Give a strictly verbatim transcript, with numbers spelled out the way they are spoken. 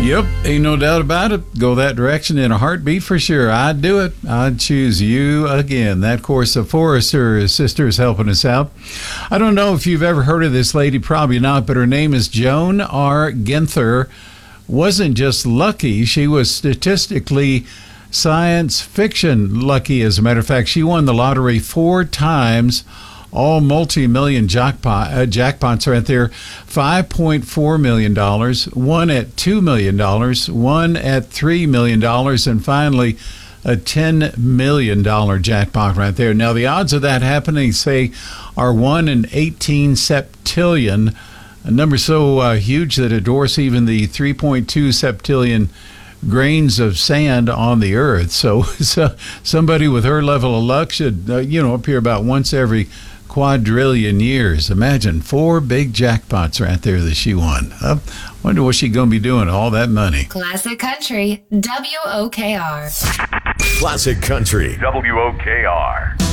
Yep, ain't no doubt about it. Go that direction in a heartbeat for sure. I'd do it. I'd choose you again. That course of Forrester Sisters helping us out. I don't know if you've ever heard of this lady, probably not, but her name is Joan R. Ginther. Wasn't just lucky, she was statistically science fiction lucky. As a matter of fact, she won the lottery four times. All multi-million jackpot, uh, jackpots right there. five point four million dollars, one at two million dollars, one at three million dollars, and finally a ten million dollars jackpot right there. Now, the odds of that happening, say, are one in eighteen septillion, a number so uh, huge that it dwarfs even the three point two septillion grains of sand on the earth. So, so somebody with her level of luck should, uh, you know, appear about once every quadrillion years. Imagine four big jackpots right there that she won. I wonder what she's going to be doing with all that money. Classic Country, W O K R. Classic Country, W O K R.